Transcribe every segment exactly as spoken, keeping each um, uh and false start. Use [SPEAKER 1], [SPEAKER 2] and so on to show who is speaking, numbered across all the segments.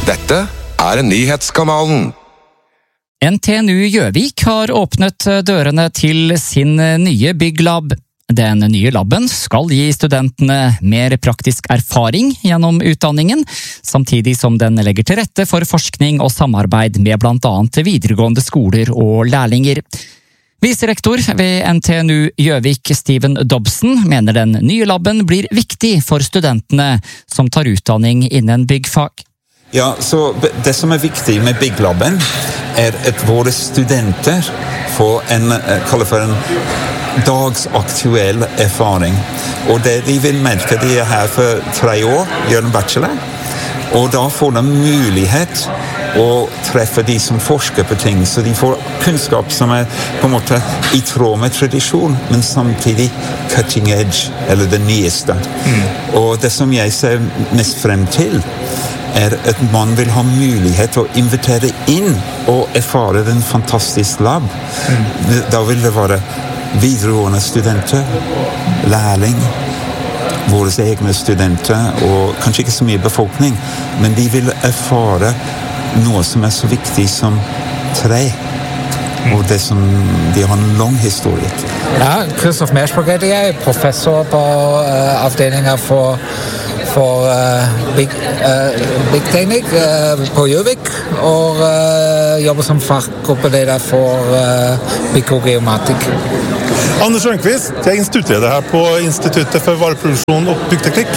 [SPEAKER 1] Dette er Nyhetskanalen.
[SPEAKER 2] N T N U Gjøvik har åpnet dørene til sin nye bygglab. Den nye labben skal gi studentene mer praktisk erfaring gjennom utdanningen, samtidig som den legger til rette for forskning og samarbeid med blant annet videregående skoler og lærlinger. Viserektor ved N T N U Gjøvik, Steven Dobson, mener den nye labben blir viktig for studentene som tar utdanning innen byggfag.
[SPEAKER 3] Ja, så det som er viktig med bygglabben er at våre studenter får en, kaller for en dagsaktuell erfaring. Og det de vil merke, de er her for tre år, gjør en bachelor, og da får de mulighet å treffe de som forsker på ting, så de får kunnskap som er på en måte i tråd med tradisjon, men samtidig cutting edge, eller det nyeste. Mm. Og det som jeg ser mest frem til, er at man vil ha mulighet til å invitere inn og erfare en fantastisk lab. Mm. Da vil det være videregående studenter, lærling, våre egne studenter, og kanskje ikke så mye befolkning, men de vil erfare noe som er så viktig som tre, og det som de har en lang historie.
[SPEAKER 4] Ja, Christoph Mersberg heter jeg, professor på uh, avdelingen for for uh, big, uh, big teknikk uh, på Gjøvik, og uh, jobber som faggruppleder for uh, bygg og geomatikk.
[SPEAKER 5] Anders Rønqvist, jeg er instituttleder her på Instituttet for vareproduksjon og byggteknikk.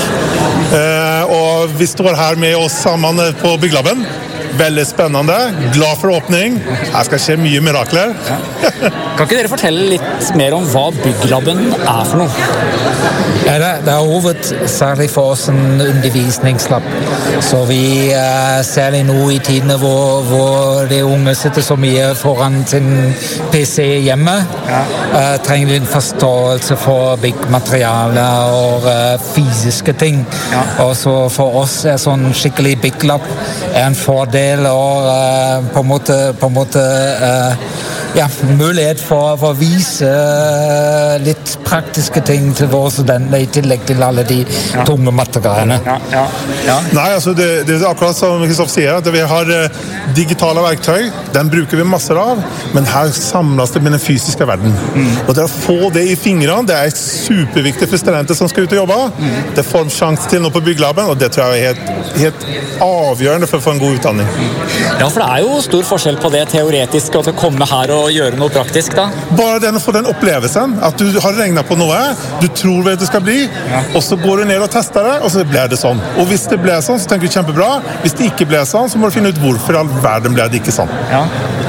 [SPEAKER 5] Uh, og vi står her med oss sammen på bygglabben. Veldig spennende, glad for åpning. Her skal skje mye mirakler.
[SPEAKER 2] Ja. Kan ikke dere fortelle litt mer om hva bygglabben er for noe?
[SPEAKER 4] Ja, det, det er hovedsærlig for oss en undervisningslab. Så vi uh, særlig nå i tidene hvor, hvor de unge sitter så mye foran sin P C hjemme, ja. uh, trenger en forståelse for byggmaterialer og uh, fysiske ting. Ja. Og så for oss er sånn skikkelig bygglab er en fordel og uh, på en måte, på en måte uh, ja, mulighet for, for å vise uh, litt praktiske ting til våre studenter i tillegg til alle de ja. tunge materialene. Ja, ja, ja.
[SPEAKER 5] Nei, altså det, det er akkurat som Kristoffer sier, at vi har uh, digitale verktøy, den bruker vi masser av, men her samles det med den fysiske verden. Mm. Og det å få det i fingrene, det er superviktig for studenter som skal ut og jobbe. Mm. Det får en sjanse til nå på bygglabben, og det tror jeg er helt, helt avgjørende for å få en god utdanning.
[SPEAKER 2] Ja, for det er jo stor forskjell på det teoretiske og til å komme her og gjøre noe praktisk da.
[SPEAKER 5] Bare den å få den opplevelsen, at du har regnet på noe, du tror hva det skal bli, ja. og så går du ned og tester det, og så blir det sånn. Og hvis det blir sånn, så tenker du kjempebra. Hvis det ikke blir sånn, så må du finne ut hvorfor all verden blir det ikke sånn.
[SPEAKER 4] Ja,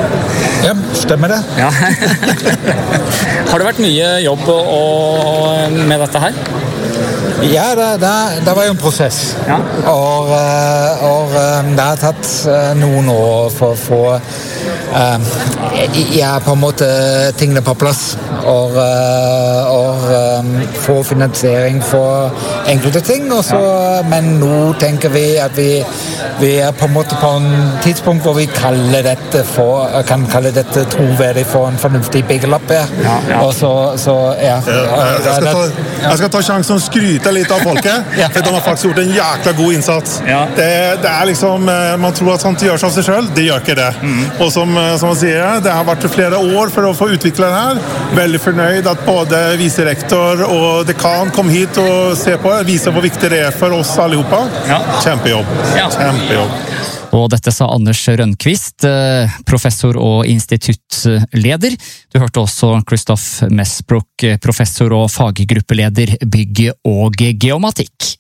[SPEAKER 4] ja stemmer det. Ja.
[SPEAKER 2] Har det vært mye jobb og, og, med dette her?
[SPEAKER 4] Ja, det, det, det var jo en prosess. Ja. Og, og det har tatt noen år for å få uh, ja, på en måte tingene på plass. Og, og um, få finansiering for enkelte ting. Og så, ja. Men nå tenker vi at vi, vi er på en måte på en tidspunkt hvor vi kaller dette for, kan kalle dette troverdig for en fornuftig byggelab. Ja. Ja, ja. Og så, så ja.
[SPEAKER 5] Ja, jeg, skal ta, jeg skal ta sjansen å skryte litt av folket, ja. for de har faktisk gjort en jækla god innsats. Ja. Det, det er liksom, man tror at sånt gjør seg av seg selv, det gjør ikke det. Mm. Og som, som man sier, det har vært flere år for å få utvikle den her. Veldig fornøyd at både viserektor og dekan kom hit og se på, viser hvor viktig det er for oss allihopa. Ja. Kjempejobb. Ja. Kjempejobb.
[SPEAKER 2] Og dette sa Anders Rønqvist, professor og instituttleder. Du hørte også Christoph Mesbrook, professor og faggruppeleder bygg og geomatikk.